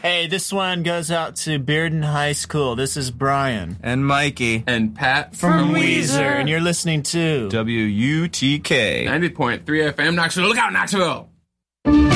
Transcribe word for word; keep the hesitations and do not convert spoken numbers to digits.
Hey, this one goes out to Bearden High School. This is Brian. And Mikey. And Pat. From, from Weezer. Weezer. And you're listening to W U T K. ninety point three F M Knoxville. Look out, Knoxville!